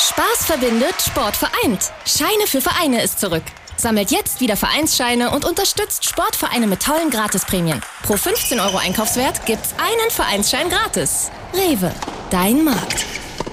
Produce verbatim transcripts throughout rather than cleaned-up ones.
Spaß verbindet, Sport vereint. Scheine für Vereine ist zurück. Sammelt jetzt wieder Vereinsscheine und unterstützt Sportvereine mit tollen Gratisprämien. Pro fünfzehn Euro Einkaufswert gibt's einen Vereinsschein gratis. Rewe, dein Markt.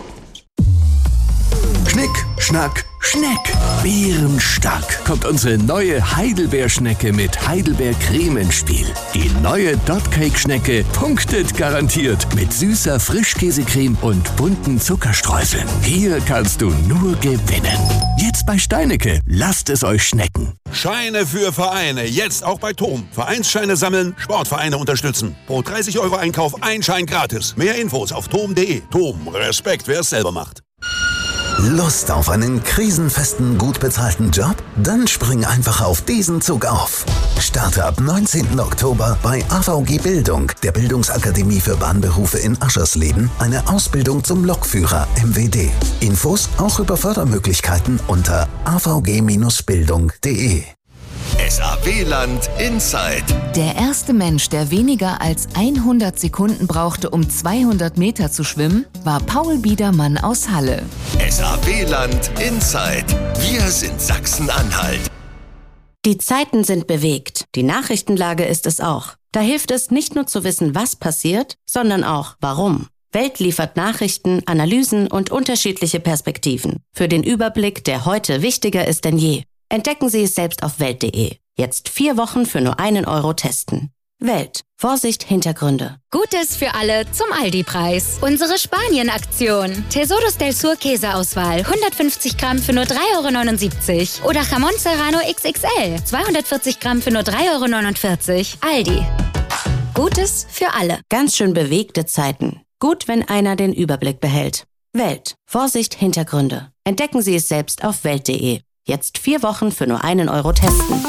Schnick, Schnack, Schneck. Bärenstark kommt unsere neue Heidelbeerschnecke mit Heidelbeercreme ins Spiel. Die neue Dotcake-Schnecke punktet garantiert mit süßer Frischkäsecreme und bunten Zuckerstreuseln. Hier kannst du nur gewinnen. Jetzt bei Steinecke. Lasst es euch schmecken. Scheine für Vereine. Jetzt auch bei Tom. Vereinsscheine sammeln, Sportvereine unterstützen. Pro dreißig Euro Einkauf ein Schein gratis. Mehr Infos auf tom punkt de. Tom, Respekt, wer es selber macht. Lust auf einen krisenfesten, gut bezahlten Job? Dann spring einfach auf diesen Zug auf. Starte ab neunzehnten Oktober bei A V G Bildung, der Bildungsakademie für Bahnberufe in Aschersleben, eine Ausbildung zum Lokführer M W D. Infos auch über Fördermöglichkeiten unter a v g Bindestrich bildung punkt de. S A W-Land Inside. Der erste Mensch, der weniger als hundert Sekunden brauchte, um zweihundert Meter zu schwimmen, war Paul Biedermann aus Halle. S A W-Land Inside. Wir sind Sachsen-Anhalt. Die Zeiten sind bewegt. Die Nachrichtenlage ist es auch. Da hilft es nicht nur zu wissen, was passiert, sondern auch warum. Welt liefert Nachrichten, Analysen und unterschiedliche Perspektiven. Für den Überblick, der heute wichtiger ist denn je. Entdecken Sie es selbst auf welt punkt de. Jetzt vier Wochen für nur einen Euro testen. Welt. Vorsicht, Hintergründe. Gutes für alle zum Aldi-Preis. Unsere Spanien-Aktion. Tesoros del Sur Käseauswahl. hundertfünfzig Gramm für nur drei Euro neunundsiebzig. Oder Jamón Serrano X X L. zweihundertvierzig Gramm für nur drei Euro neunundvierzig. Aldi. Gutes für alle. Ganz schön bewegte Zeiten. Gut, wenn einer den Überblick behält. Welt. Vorsicht, Hintergründe. Entdecken Sie es selbst auf welt punkt de. Jetzt vier Wochen für nur einen Euro testen.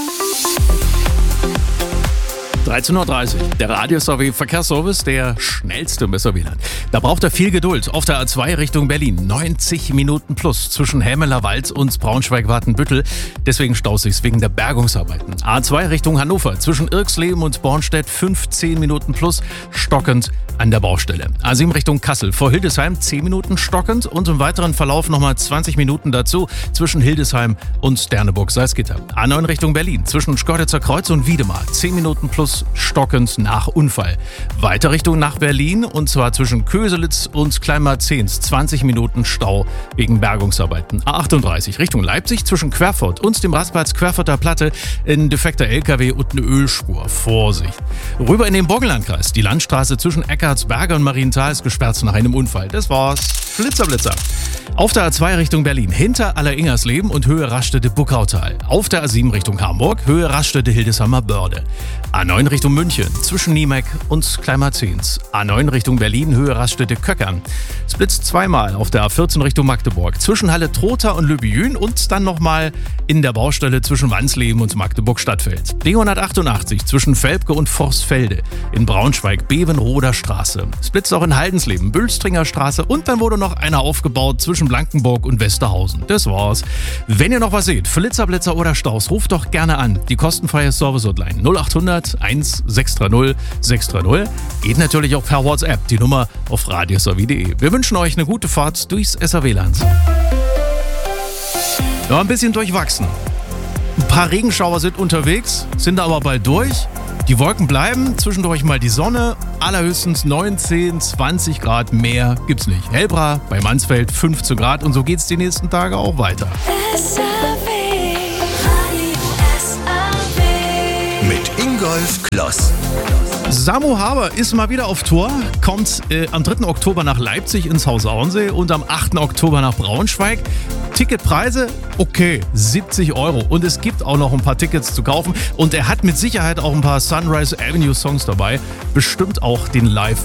dreizehn Uhr dreißig, der Radio-S A W-Verkehrsservice, der schnellste im S A W-Land. Da braucht er viel Geduld. Auf der A zwei Richtung Berlin, neunzig Minuten plus zwischen Hämeler-Wald und Braunschweig-Wartenbüttel. Deswegen staut sich's wegen der Bergungsarbeiten. A zwei Richtung Hannover, zwischen Irxleben und Bornstedt, fünfzehn Minuten plus, stockend an der Baustelle. A sieben Richtung Kassel, vor Hildesheim, zehn Minuten stockend und im weiteren Verlauf nochmal zwanzig Minuten dazu zwischen Hildesheim und Sterneburg-Salzgitter. A neun Richtung Berlin, zwischen Schkeuditzer Kreuz und Wiedemar, zehn Minuten plus, stockend nach Unfall. Weiter Richtung nach Berlin und zwar zwischen Köselitz und Kleinmarzens, zwanzig Minuten Stau wegen Bergungsarbeiten. A achtunddreißig Richtung Leipzig, zwischen Querfurt und dem Rastplatz Querfurter Platte, ein defekter L K W und eine Ölspur. Vorsicht! Rüber in den Burgenlandkreis. Die Landstraße zwischen Eckartsberge und Marienthal ist gesperrt nach einem Unfall. Das war's. Blitzerblitzer. Auf der A zwei Richtung Berlin, hinter Alleringersleben und Höhe Rastede-Buckautal. Auf der A sieben Richtung Hamburg, Höhe Rastede-Hildesheimer Börde. A neun Richtung München, zwischen Niemeck und Kleinmarzens. A neun Richtung Berlin, Höhe Rastede-Köckern. Es blitzt zweimal auf der A vierzehn Richtung Magdeburg, zwischen Halle-Trotha und Lübejün und dann nochmal in der Baustelle zwischen Wansleben und Magdeburg-Stadtfeld. D hundertachtundachtzig zwischen Velpke und Forstfelde. In Braunschweig, Bevenroder Straße. Es blitzt auch in Haldensleben, Bülstringer Straße und dann wurde noch einer aufgebaut zwischen Blankenburg und Westerhausen. Das war's. Wenn ihr noch was seht, Flitzer, Blitzer oder Staus, ruft doch gerne an. Die kostenfreie Service-Hotline null achthundert eins sechs drei null sechs drei null. Geht natürlich auch per WhatsApp. Die Nummer auf radios a w punkt de. Wir wünschen euch eine gute Fahrt durchs S A W-Land. Ja, ein bisschen durchwachsen. Ein paar Regenschauer sind unterwegs, sind aber bald durch. Die Wolken bleiben, zwischendurch mal die Sonne, allerhöchstens neunzehn, zwanzig Grad, mehr gibt's nicht. Helbra bei Mansfeld fünfzehn Grad und so geht's die nächsten Tage auch weiter. S A W, Radio S A W. Mit Ingolf Kloss. Samu Haber ist mal wieder auf Tour, kommt äh, am dritten Oktober nach Leipzig ins Haus Auensee und am achten Oktober nach Braunschweig. Ticketpreise, okay, siebzig Euro. Und es gibt auch noch ein paar Tickets zu kaufen. Und er hat mit Sicherheit auch ein paar Sunrise Avenue Songs dabei. Bestimmt auch den Live